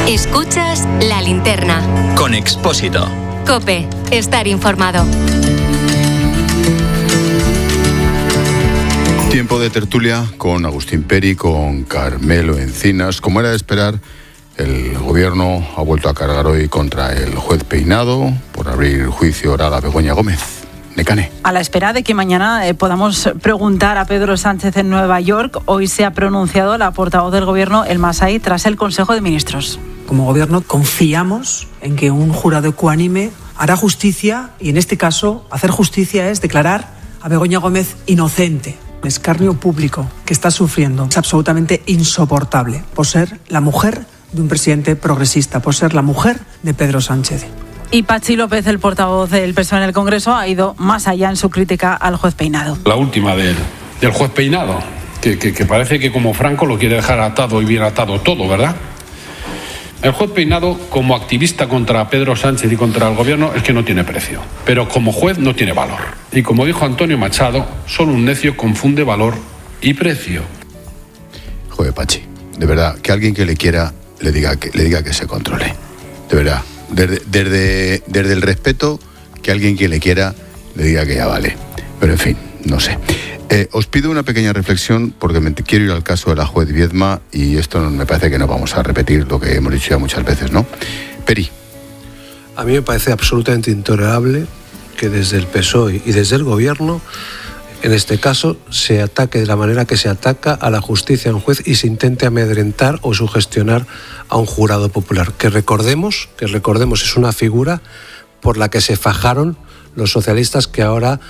Escuchas La Linterna. Con Expósito. COPE. Estar informado. Tiempo de tertulia con Agustín Peri, con Carmelo Encinas. Como era de esperar, el gobierno ha vuelto a cargar hoy contra el juez Peinado por abrir juicio oral a Begoña Gómez. Necane. A la espera de que mañana podamos preguntar a Pedro Sánchez en Nueva York, hoy se ha pronunciado la portavoz del gobierno, El Masai, tras el Consejo de Ministros. Como gobierno confiamos en que un jurado ecuánime hará justicia, y en este caso hacer justicia es declarar a Begoña Gómez inocente. El escarnio público que está sufriendo es absolutamente insoportable por ser la mujer de un presidente progresista, por ser la mujer de Pedro Sánchez. Y Patxi López, el portavoz del PSOE en el Congreso, ha ido más allá en su crítica al juez Peinado. La última del juez Peinado, que parece que como Franco lo quiere dejar atado y bien atado todo, ¿verdad? El juez Peinado, como activista contra Pedro Sánchez y contra el gobierno, es que no tiene precio. Pero como juez no tiene valor. Y como dijo Antonio Machado, solo un necio confunde valor y precio. Joder, Patxi, de verdad, que alguien que le quiera le diga que se controle. De verdad. Desde el respeto, que alguien que le quiera le diga que ya vale. Pero en fin, no sé. Os pido una pequeña reflexión porque me quiero ir al caso de la juez Viedma y esto me parece que no vamos a repetir lo que hemos dicho ya muchas veces, ¿no? Peri. A mí me parece absolutamente intolerable que desde el PSOE y desde el gobierno, en este caso, se ataque de la manera que se ataca a la justicia, a un juez, y se intente amedrentar o sugestionar a un jurado popular. Que recordemos es una figura por la que se fajaron los socialistas que ahora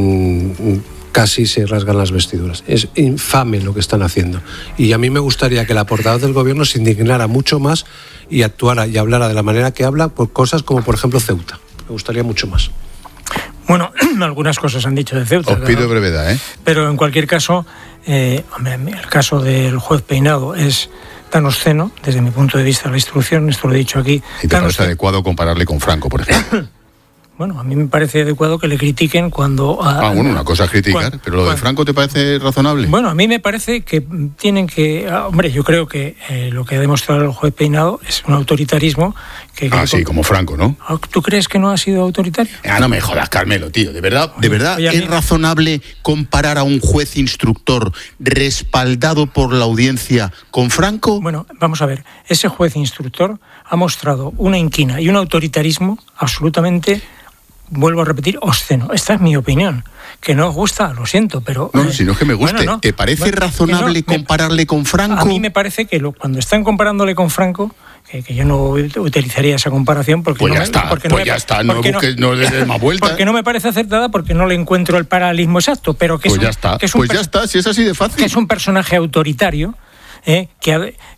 casi se rasgan las vestiduras. Es infame lo que están haciendo. Y a mí me gustaría que la portavoz del gobierno se indignara mucho más y actuara y hablara de la manera que habla por cosas como, por ejemplo, Ceuta. Me gustaría mucho más. Bueno, algunas cosas han dicho de Ceuta. Os pido brevedad, ¿eh? Pero en cualquier caso, el caso del juez Peinado es tan obsceno, desde mi punto de vista, la instrucción, esto lo he dicho aquí. ¿Y te parece adecuado compararle con Franco, por ejemplo? Bueno, a mí me parece adecuado que le critiquen cuando... bueno, una cosa es criticar, pero lo de Franco ¿te parece razonable? Bueno, a mí me parece que tienen que... hombre, yo creo que lo que ha demostrado el juez Peinado es un autoritarismo que... sí, como Franco, ¿no? ¿Tú crees que no ha sido autoritario? No me jodas, Carmelo, tío. ¿De verdad Oye, es razonable comparar a un juez instructor respaldado por la audiencia con Franco? Bueno, vamos a ver. Ese juez instructor ha mostrado una inquina y un autoritarismo absolutamente... Vuelvo a repetir, obsceno. Esta es mi opinión. Que no os gusta, lo siento, pero... No, si no es que me guste. Bueno, no. ¿Te parece razonable compararle con Franco? A mí me parece que cuando están comparándole con Franco, que yo no utilizaría esa comparación porque... Pues ya está, no le des más vueltas. Porque no me parece acertada, porque no le encuentro el paralelismo exacto, pero que ya está, si es así de fácil. Que es un personaje autoritario, que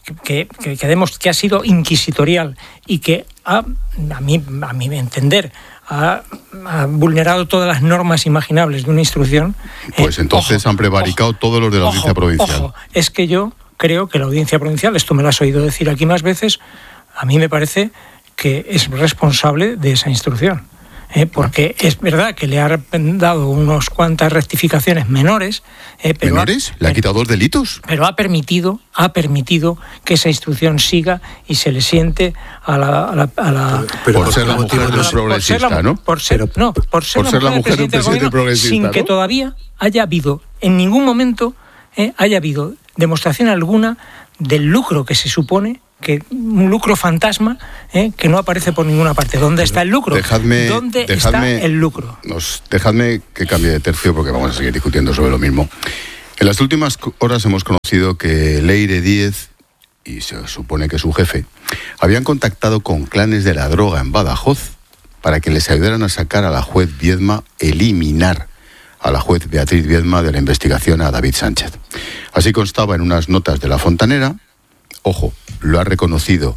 ha sido inquisitorial y que a mi entender... Ha vulnerado todas las normas imaginables de una instrucción. Pues entonces han prevaricado todos los de la audiencia provincial. Ojo, es que yo creo que la audiencia provincial, esto me lo has oído decir aquí más veces, a mí me parece que es responsable de esa instrucción. Porque es verdad que le ha dado unas cuantas rectificaciones menores. ¿Menores? ¿Le ha quitado 2 delitos? Pero ha permitido que esa instrucción siga y se le siente a la por ser la mujer de un progresista, ¿no? Por ser la mujer de un presidente progresista, sin que todavía haya habido, en ningún momento, haya habido demostración alguna del lucro que se supone, que un lucro fantasma que no aparece por ninguna parte. ¿Dónde está el lucro? ¿Dónde está el lucro? Dejadme que cambie de tercio porque vamos a seguir discutiendo sobre lo mismo. En las últimas horas hemos conocido que Leire Díez, y se supone que su jefe, habían contactado con clanes de la droga en Badajoz para que les ayudaran a sacar a la juez Viedma, eliminar a la juez Beatriz Viedma de la investigación a David Sánchez. Así constaba en unas notas de La Fontanera. Ojo, lo ha reconocido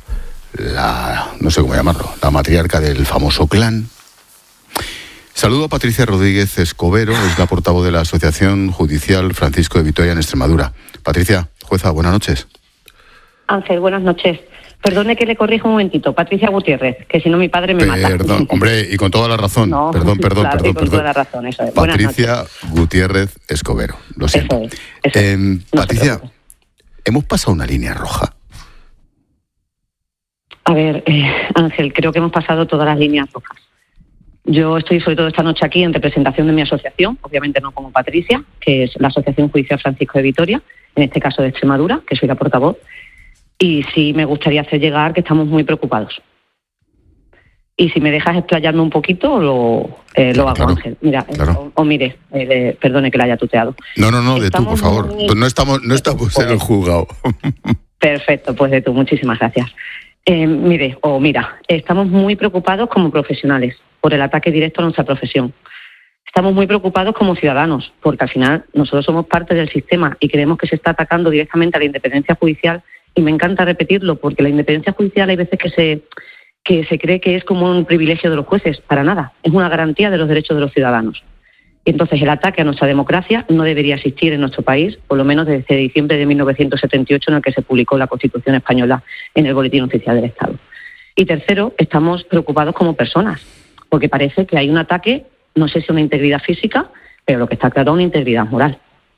no sé cómo llamarlo, la matriarca del famoso clan. Saludo a Patricia Rodríguez Escobero, es la portavoz de la Asociación Judicial Francisco de Vitoria en Extremadura. Patricia, jueza, buenas noches. Ángel, buenas noches. Perdone que le corrijo un momentito, Patricia Gutiérrez, que si no mi padre me mata. Perdón, hombre, y con toda la razón. No, perdón. Con toda la razón, eso es. Patricia Gutiérrez Escobero, lo siento. Eso es. Patricia, ¿hemos pasado una línea roja? A ver, Ángel, creo que hemos pasado todas las líneas rojas. Yo estoy sobre todo esta noche aquí en representación de mi asociación, obviamente no como Patricia, que es la Asociación Judicial Francisco de Vitoria, en este caso de Extremadura, que soy la portavoz, y sí me gustaría hacer llegar que estamos muy preocupados. Y si me dejas explayarme un poquito, lo hago, claro, Ángel. Mira, claro. Mire, perdone que la haya tuteado. No, de tú, por favor. No estamos en el juzgado. Perfecto, pues de tú, muchísimas gracias. Mira, estamos muy preocupados como profesionales por el ataque directo a nuestra profesión. Estamos muy preocupados como ciudadanos, porque al final nosotros somos parte del sistema y creemos que se está atacando directamente a la independencia judicial, y me encanta repetirlo, porque la independencia judicial hay veces que se cree que es como un privilegio de los jueces. Para nada, es una garantía de los derechos de los ciudadanos. Y entonces el ataque a nuestra democracia no debería existir en nuestro país, por lo menos desde diciembre de 1978, en el que se publicó la Constitución española en el Boletín Oficial del Estado. Y tercero, estamos preocupados como personas, porque parece que hay un ataque, no sé si una integridad física, pero lo que está claro es una integridad moral.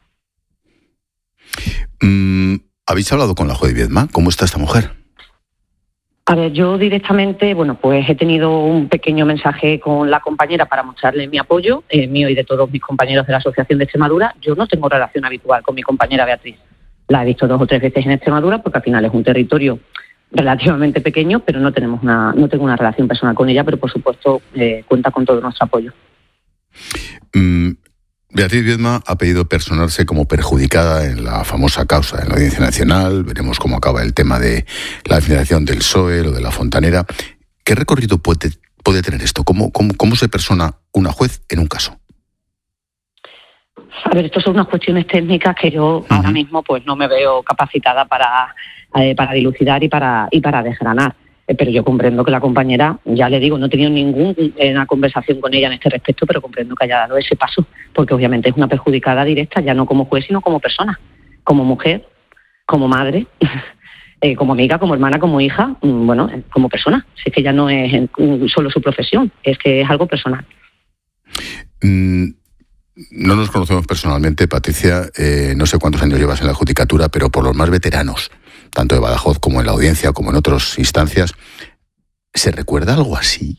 ¿Habéis hablado con la juez Viedma? ¿Cómo está esta mujer? A ver, yo directamente, pues he tenido un pequeño mensaje con la compañera para mostrarle mi apoyo, mío y de todos mis compañeros de la Asociación de Extremadura. Yo no tengo relación habitual con mi compañera Beatriz. La he visto 2 o 3 veces en Extremadura, porque al final es un territorio relativamente pequeño, pero no tengo una relación personal con ella, pero por supuesto cuenta con todo nuestro apoyo. Beatriz Viedma ha pedido personarse como perjudicada en la famosa causa en la Audiencia Nacional. Veremos cómo acaba el tema de la financiación del PSOE o de la Fontanera. ¿Qué recorrido puede tener esto? ¿Cómo se persona una juez en un caso? A ver, estas son unas cuestiones técnicas que yo ahora mismo pues no me veo capacitada para dilucidar y para desgranar. Pero yo comprendo que la compañera, ya le digo, no he tenido ninguna conversación con ella en este respecto, pero comprendo que haya dado ese paso, porque obviamente es una perjudicada directa, ya no como juez, sino como persona, como mujer, como madre, como amiga, como hermana, como hija, como persona. Si es que ya no es solo su profesión, es que es algo personal. No nos conocemos personalmente, Patricia, no sé cuántos años llevas en la judicatura, pero por los más veteranos, tanto de Badajoz como en la audiencia, como en otras instancias, ¿se recuerda algo así?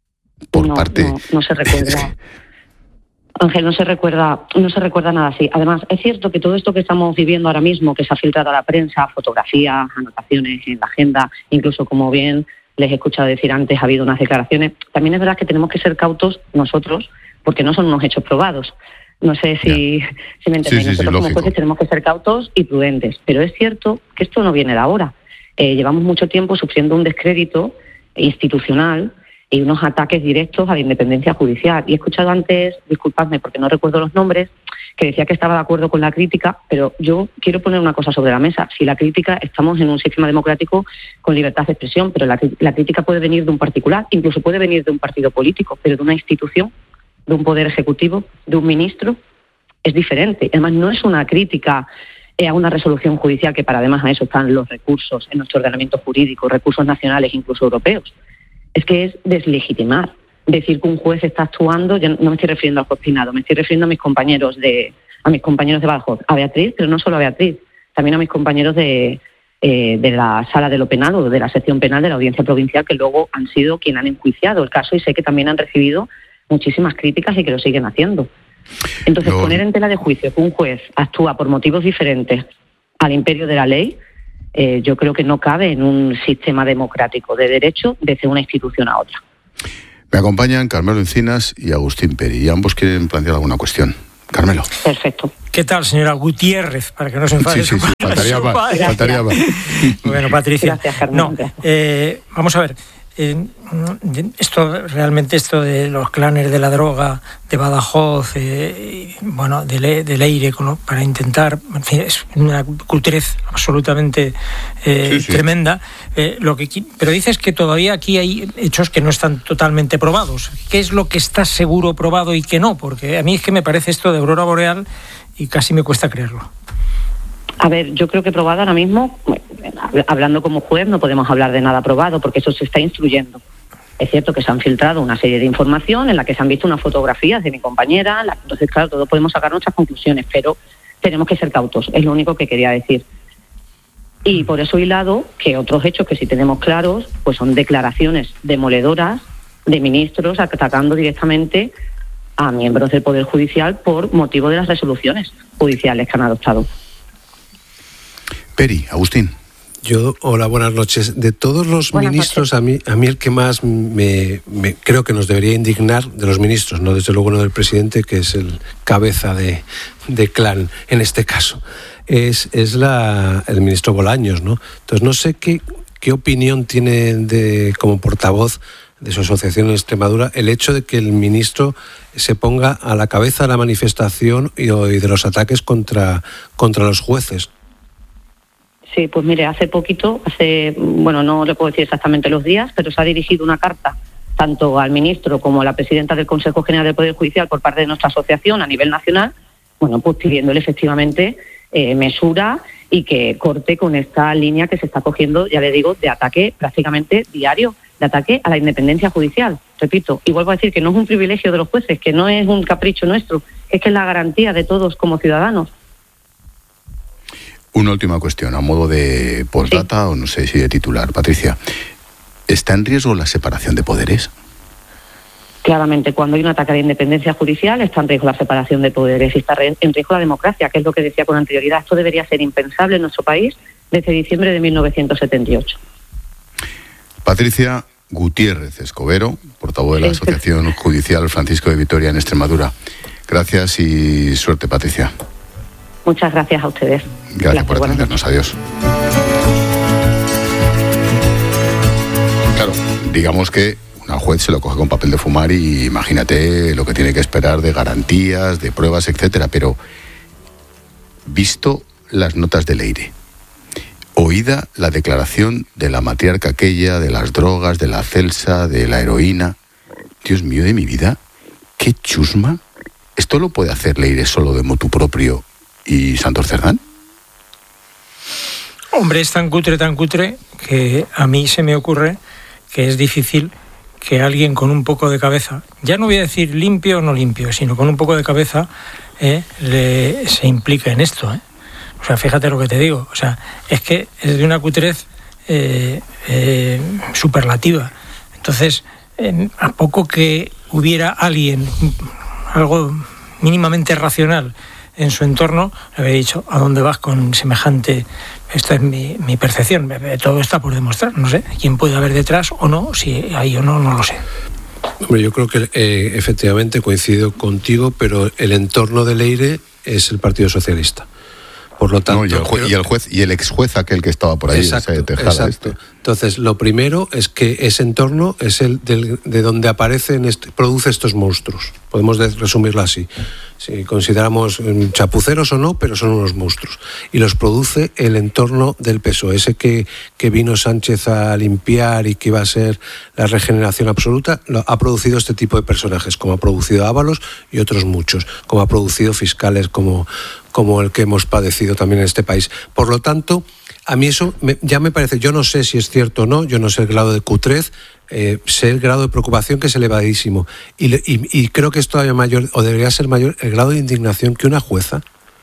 No se recuerda. Ángel, no se recuerda nada así. Además, es cierto que todo esto que estamos viviendo ahora mismo, que se ha filtrado a la prensa, fotografías, anotaciones en la agenda, incluso, como bien les he escuchado decir antes, ha habido unas declaraciones, también es verdad que tenemos que ser cautos nosotros, porque no son unos hechos probados. No sé si me entendéis. Sí, nosotros como jueces tenemos que ser cautos y prudentes, pero es cierto que esto no viene de ahora. Llevamos mucho tiempo sufriendo un descrédito institucional y unos ataques directos a la independencia judicial. Y he escuchado antes, disculpadme porque no recuerdo los nombres, que decía que estaba de acuerdo con la crítica, pero yo quiero poner una cosa sobre la mesa. Si la crítica, estamos en un sistema democrático con libertad de expresión, pero la crítica puede venir de un particular, incluso puede venir de un partido político, pero de una institución, de un poder ejecutivo, de un ministro, es diferente. Además, no es una crítica a una resolución judicial, que para además a eso están los recursos en nuestro ordenamiento jurídico, recursos nacionales, incluso europeos. Es que es deslegitimar, decir que un juez está actuando. Yo no me estoy refiriendo al juez Peinado, me estoy refiriendo a mis compañeros de Badajoz, a Beatriz, pero no solo a Beatriz, también a mis compañeros de la sala de lo penal o de la sección penal de la Audiencia Provincial, que luego han sido quienes han enjuiciado el caso, y sé que también han recibido muchísimas críticas y que lo siguen haciendo. Entonces, poner en tela de juicio que un juez actúa por motivos diferentes al imperio de la ley, yo creo que no cabe en un sistema democrático de derecho desde una institución a otra. Me acompañan Carmelo Encinas y Agustín Peri, y ambos quieren plantear alguna cuestión. Carmelo. Perfecto. ¿Qué tal, señora Gutiérrez? Para que no se enfade. Sí, faltaría más. Bueno, Patricia. Gracias, Carmelo. Vamos a ver. Esto de los clanes de la droga de Badajoz, de Leire, para intentar, en fin, es una culturez absolutamente tremenda. Pero dices que todavía aquí hay hechos que no están totalmente probados. ¿Qué es lo que está seguro probado y qué no? Porque a mí es que me parece esto de aurora boreal y casi me cuesta creerlo. A ver, yo creo que probado ahora mismo, hablando como juez, no podemos hablar de nada probado, porque eso se está instruyendo. Es cierto que se han filtrado una serie de información en la que se han visto unas fotografías de mi compañera, entonces, claro, todos podemos sacar nuestras conclusiones, pero tenemos que ser cautos, es lo único que quería decir. Y por eso hilado que otros hechos que sí tenemos claros, pues son declaraciones demoledoras de ministros atacando directamente a miembros del Poder Judicial por motivo de las resoluciones judiciales que han adoptado. Peri, Agustín. Hola, buenas noches. De todos los ministros, a mí el que más me creo que nos debería indignar, de los ministros, no desde luego no del presidente, que es el cabeza de clan en este caso, es el ministro Bolaños, ¿no? Entonces no sé qué opinión tiene como portavoz de su asociación en Extremadura el hecho de que el ministro se ponga a la cabeza de la manifestación y de los ataques contra los jueces. Sí, pues mire, hace poquito, no le puedo decir exactamente los días, pero se ha dirigido una carta tanto al ministro como a la presidenta del Consejo General del Poder Judicial por parte de nuestra asociación a nivel nacional, pues pidiéndole efectivamente mesura y que corte con esta línea que se está cogiendo, ya le digo, de ataque prácticamente diario, de ataque a la independencia judicial. Repito, y vuelvo a decir que no es un privilegio de los jueces, que no es un capricho nuestro, es que es la garantía de todos como ciudadanos. Una última cuestión, a modo de postdata o no sé si de titular. Patricia, ¿está en riesgo la separación de poderes? Claramente, cuando hay un ataque a la independencia judicial, está en riesgo la separación de poderes y está en riesgo la democracia, que es lo que decía con anterioridad. Esto debería ser impensable en nuestro país desde diciembre de 1978. Patricia Gutiérrez Escobero, portavoz de la Asociación Judicial Francisco de Vitoria en Extremadura. Gracias y suerte, Patricia. Muchas gracias a ustedes. Gracias por atendernos. Adiós. Claro, digamos que una juez se lo coge con papel de fumar y imagínate lo que tiene que esperar de garantías, de pruebas, etcétera. Pero visto las notas de Leire, oída la declaración de la matriarca aquella, de las drogas, de la celsa, de la heroína, Dios mío de mi vida, qué chusma. ¿Esto lo puede hacer Leire solo de motu propio y Santos Cerdán? Hombre, es tan cutre que a mí se me ocurre que es difícil que alguien con un poco de cabeza, ya no voy a decir limpio o no limpio, sino con un poco de cabeza, se implique en esto. O sea, fíjate lo que te digo. O sea, es que es de una cutrez superlativa. Entonces, a poco que hubiera alguien, algo mínimamente racional en su entorno, le habría dicho, ¿a dónde vas con semejante? Esta es mi percepción. Todo está por demostrar. No sé quién puede haber detrás o no, si hay o no, no lo sé. Hombre, yo creo que efectivamente coincido contigo, pero el entorno de Leire es el Partido Socialista. Por lo tanto, y el ex juez aquel que estaba por ahí, exacto, ese Tejada. Exacto. Entonces, lo primero es que ese entorno es el de donde produce estos monstruos. Podemos resumirlo así. Si consideramos chapuceros o no, pero son unos monstruos. Y los produce el entorno del PSOE. Ese que vino Sánchez a limpiar y que iba a ser la regeneración absoluta, ha producido este tipo de personajes, como ha producido Ábalos y otros muchos, como ha producido fiscales como el que hemos padecido también en este país. Por lo tanto, a mí eso ya me parece, yo no sé si es cierto o no, yo no sé el grado de cutrez, sé el grado de preocupación que es elevadísimo. Y creo que es todavía mayor, o debería ser mayor, el grado de indignación que una jueza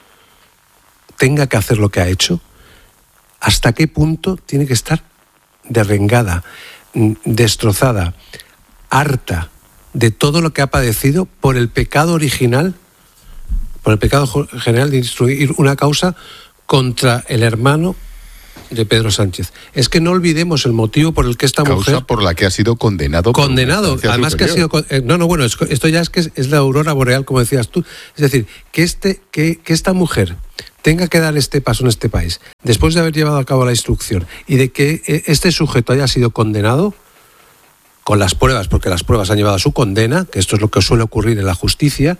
tenga que hacer lo que ha hecho. ¿Hasta qué punto tiene que estar derrengada, destrozada, harta de todo lo que ha padecido por el pecado original, por el pecado general de instruir una causa contra el hermano de Pedro Sánchez? Es que no olvidemos el motivo por el que esta causa mujer... por la que ha sido condenado. Además superior. Que ha sido... esto ya es la aurora boreal, como decías tú. Es decir, que esta mujer tenga que dar este paso en este país, después de haber llevado a cabo la instrucción, y de que este sujeto haya sido condenado con las pruebas, porque las pruebas han llevado a su condena, que esto es lo que suele ocurrir en la justicia,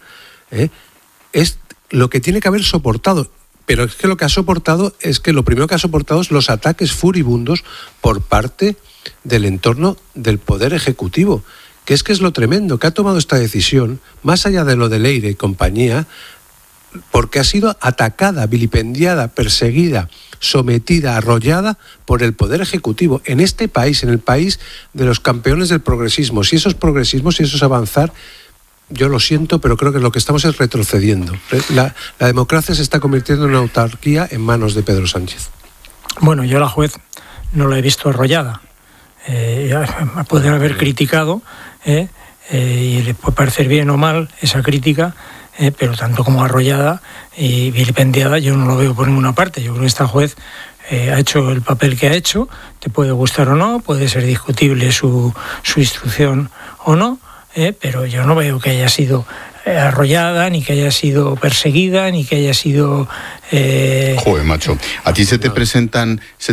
es lo que tiene que haber soportado. Pero es que lo que ha soportado es que lo primero que ha soportado es los ataques furibundos por parte del entorno del Poder Ejecutivo, que es lo tremendo, que ha tomado esta decisión, más allá de lo de Leire y compañía, porque ha sido atacada, vilipendiada, perseguida, sometida, arrollada por el Poder Ejecutivo en este país, en el país de los campeones del progresismo. Si eso es progresismo, si eso es avanzar, yo lo siento, pero creo que lo que estamos es retrocediendo. La democracia se está convirtiendo en una autarquía en manos de Pedro Sánchez. Bueno, yo la juez no la he visto arrollada. Puede haber criticado, y le puede parecer bien o mal esa crítica, pero tanto como arrollada y vilipendiada yo no lo veo por ninguna parte. Yo creo que esta juez ha hecho el papel que ha hecho, te puede gustar o no, puede ser discutible su instrucción o no, pero yo no veo que haya sido arrollada, ni que haya sido perseguida, ni que haya sido... Joder, macho, a ti se te presenta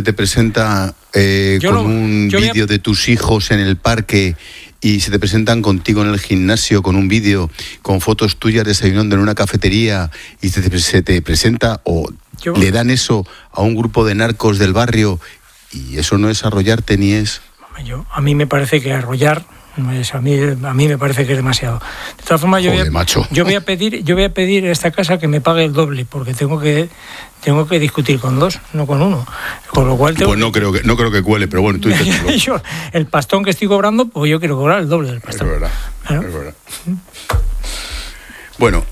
con un vídeo de tus hijos en el parque y se te presentan contigo en el gimnasio con un vídeo con fotos tuyas desayunando en una cafetería y se te presenta o le dan eso a un grupo de narcos del barrio y eso no es arrollarte ni es... A mí me parece que arrollar... A mí me parece que es demasiado. De todas formas, yo voy a pedir a esta casa que me pague el doble, porque tengo que discutir con dos, no con uno. Con lo cual pues no creo que cuele, pero bueno, tú dices... El pastón que estoy cobrando, pues yo quiero cobrar el doble del pastón. Es verdad, ¿no? Es verdad. Bueno,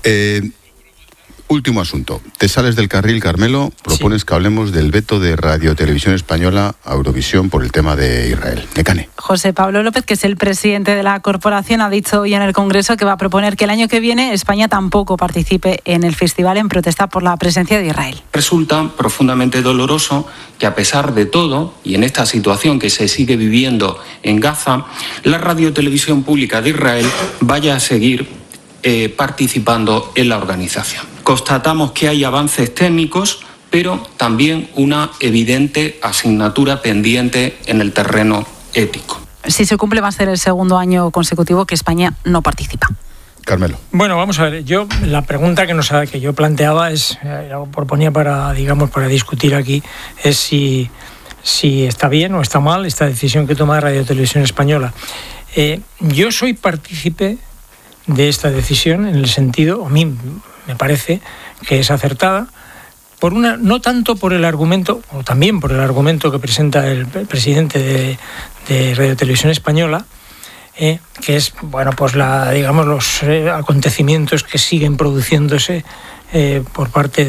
último asunto. Te sales del carril, Carmelo, propones que hablemos del veto de Radio Televisión Española a Eurovisión por el tema de Israel. Mecane. José Pablo López, que es el presidente de la corporación, ha dicho hoy en el Congreso que va a proponer que el año que viene España tampoco participe en el festival en protesta por la presencia de Israel. Resulta profundamente doloroso que a pesar de todo, y en esta situación que se sigue viviendo en Gaza, la Radio Televisión Pública de Israel vaya a seguir participando en la organización. Constatamos que hay avances técnicos, pero también una evidente asignatura pendiente en el terreno ético. Si se cumple, va a ser el segundo año consecutivo que España no participa. Carmelo. Bueno, vamos a ver. La pregunta que yo planteaba proponía para discutir aquí, es si está bien o está mal esta decisión que toma Radio Televisión Española. Yo soy partícipe de esta decisión en el sentido, a mí me parece que es acertada, no tanto por el argumento, o también por el argumento que presenta el presidente de Radio Televisión Española, que es, pues los acontecimientos que siguen produciéndose por parte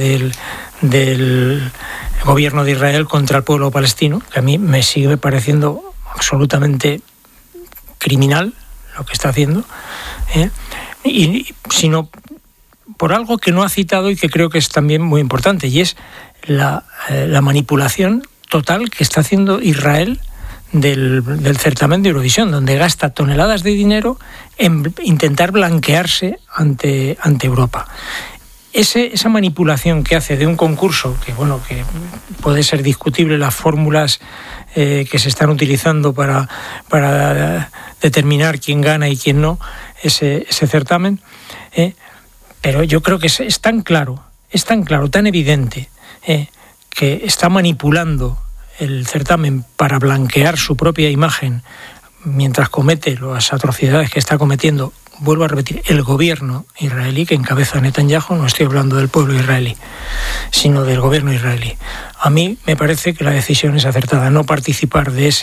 del gobierno de Israel contra el pueblo palestino, que a mí me sigue pareciendo absolutamente criminal lo que está haciendo, sino por algo que no ha citado y que creo que es también muy importante, y es la manipulación total que está haciendo Israel del certamen de Eurovisión, donde gasta toneladas de dinero en intentar blanquearse ante Europa. Esa manipulación que hace de un concurso, que puede ser discutible las fórmulas que se están utilizando para determinar quién gana y quién no ese certamen, pero yo creo que es tan claro, tan evidente, que está manipulando el certamen para blanquear su propia imagen mientras comete las atrocidades que está cometiendo, vuelvo a repetir, el gobierno israelí que encabeza Netanyahu. No estoy hablando del pueblo israelí, sino del gobierno israelí. A mí me parece que la decisión es acertada, no participar de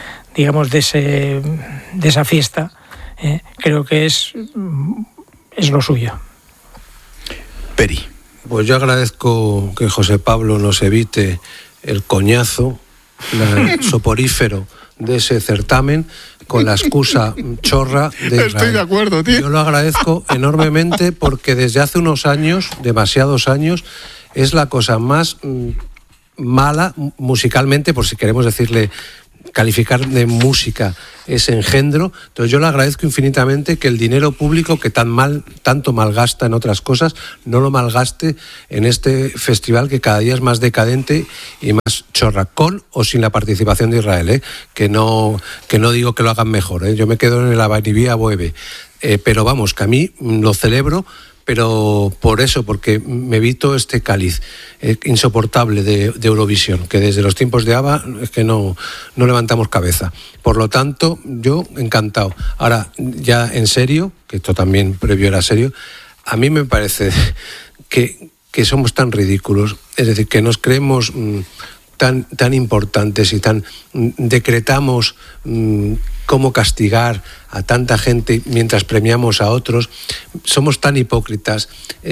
esa fiesta. Creo que es lo suyo. Peri. Pues yo agradezco que José Pablo nos evite el coñazo, el soporífero de ese certamen con la excusa chorra de Israel. Estoy de acuerdo, tío. Yo lo agradezco enormemente porque desde hace unos años, demasiados años, es la cosa más mala musicalmente, por si queremos calificar de música ese engendro. Entonces yo le agradezco infinitamente que el dinero público que tanto malgasta en otras cosas, no lo malgaste en este festival que cada día es más decadente y más chorra, con o sin la participación de Israel, que no digo que lo hagan mejor, yo me quedo en el Avanivía Boeve, pero vamos, que a mí lo celebro, pero porque me evito este cáliz insoportable de Eurovisión, que desde los tiempos de ABBA es que no levantamos cabeza. Por lo tanto, yo encantado. Ahora, ya en serio, que esto también previo era serio, a mí me parece que somos tan ridículos, es decir, que nos creemos tan importantes y decretamos cómo castigar a tanta gente mientras premiamos a otros, somos tan hipócritas,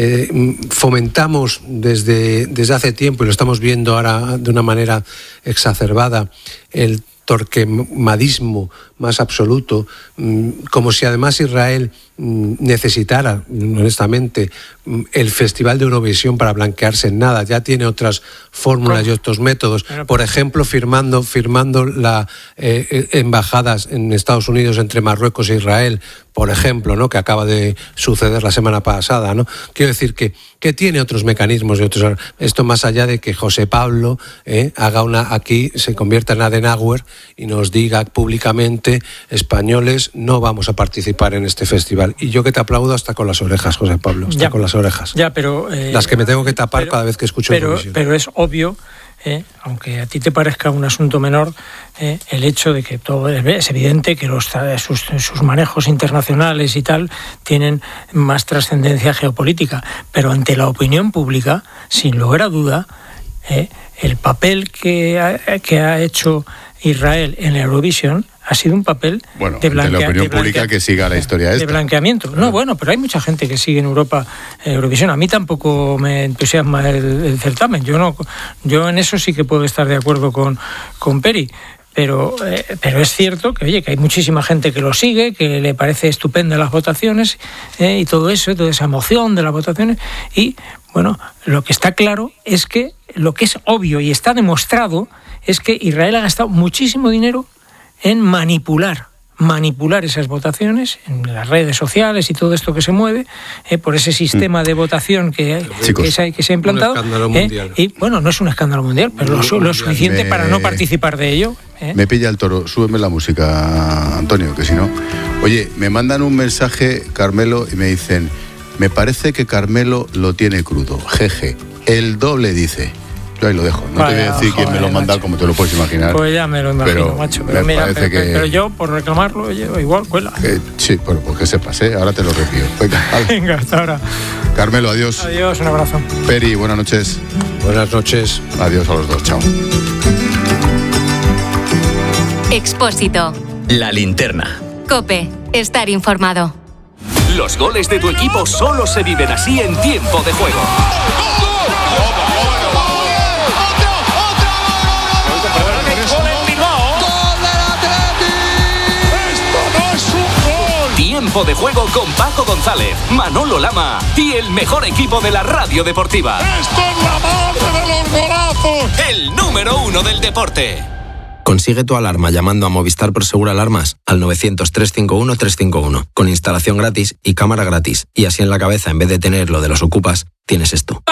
fomentamos desde hace tiempo, y lo estamos viendo ahora de una manera exacerbada, el torquemadismo más absoluto, como si además Israel necesitara, honestamente, el Festival de Eurovisión para blanquearse en nada. Ya tiene otras fórmulas y otros métodos. Por ejemplo, firmando las embajadas en Estados Unidos entre Marruecos e Israel, por ejemplo, ¿no?, que acaba de suceder la semana pasada, ¿no? Quiero decir que tiene otros mecanismos y otros. Esto más allá de que José Pablo aquí se convierta en Adenauer y nos diga públicamente: españoles, no vamos a participar en este festival. Y yo que te aplaudo hasta con las orejas, José Pablo, hasta con las orejas. Ya, pero las que me tengo que tapar cada vez que escucho Eurovisión. Pero es obvio, aunque a ti te parezca un asunto menor, el hecho de que todo es evidente que sus manejos internacionales y tal tienen más trascendencia geopolítica, pero ante la opinión pública, sin lugar a duda, el papel que ha hecho Israel en la Eurovisión ha sido un papel de blanqueamiento. La opinión pública que siga la historia esta. De blanqueamiento. No, bueno, pero hay mucha gente que sigue en Europa Eurovisión. A mí tampoco me entusiasma el certamen. Yo en eso sí que puedo estar de acuerdo con Peri. Pero es cierto que, oye, que hay muchísima gente que lo sigue, que le parece estupenda las votaciones y todo eso, toda esa emoción de las votaciones. Y, bueno, lo que está claro es que lo que es obvio y está demostrado es que Israel ha gastado muchísimo dinero en manipular esas votaciones en las redes sociales y todo esto que se mueve por ese sistema de votación que se ha implantado. Un escándalo mundial. Y bueno, no es un escándalo mundial, pero lo suficiente para no participar de ello. Me pilla el toro. Súbeme la música, Antonio, que si no... Oye, me mandan un mensaje, Carmelo, y me dicen: me parece que Carmelo lo tiene crudo. Jeje. El doble, dice. Yo ahí lo dejo. No te voy a decir quién me lo manda, como te lo puedes imaginar. Pues ya me lo imagino, macho. Pero mira, pero yo, por reclamarlo, igual cuela. Sí, bueno, pues que sepas, ahora te lo repito. Venga, hasta ahora. Carmelo, adiós. Adiós, un abrazo. Peri, buenas noches. Buenas noches. Adiós a los dos, chao. Expósito. La linterna. COPE. Estar informado. Los goles de tu equipo solo se viven así en tiempo de juego. Tiempo de juego con Paco González, Manolo Lama y el mejor equipo de la radio deportiva. ¡Esto es la madre de los golazos! El número 1 del deporte. Consigue tu alarma llamando a Movistar Prosegur Alarmas al 900-351-351 con instalación gratis y cámara gratis. Y así en la cabeza, en vez de tener lo de los ocupas, tienes esto.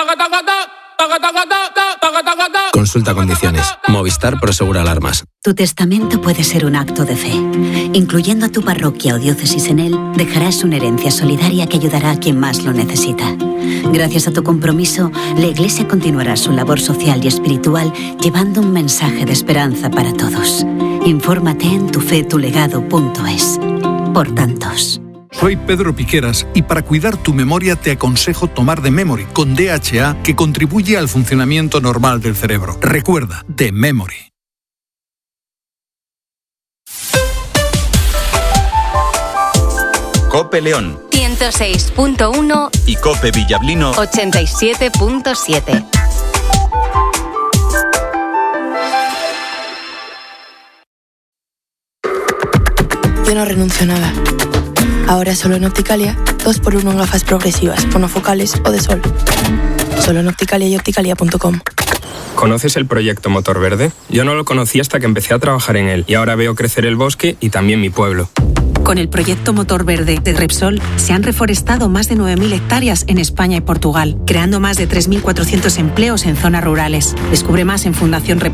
Consulta condiciones. Movistar Prosegur Alarmas. Tu testamento puede ser un acto de fe. Incluyendo a tu parroquia o diócesis en él, dejarás una herencia solidaria que ayudará a quien más lo necesita. Gracias a tu compromiso, la Iglesia continuará su labor social y espiritual llevando un mensaje de esperanza para todos. Infórmate en tufetulegado.es. Por tantos. Soy Pedro Piqueras y para cuidar tu memoria te aconsejo tomar The Memory con DHA, que contribuye al funcionamiento normal del cerebro. Recuerda, The Memory. COPE León 106.1 y COPE Villablino 87.7. Yo no renuncio a nada. Ahora solo en Opticalia, 2x1 en gafas progresivas, monofocales o de sol. Solo en Opticalia y opticalia.com. ¿Conoces el proyecto Motor Verde? Yo no lo conocí hasta que empecé a trabajar en él y ahora veo crecer el bosque y también mi pueblo. Con el proyecto Motor Verde de Repsol se han reforestado más de 9.000 hectáreas en España y Portugal, creando más de 3.400 empleos en zonas rurales. Descubre más en Fundación Repsol.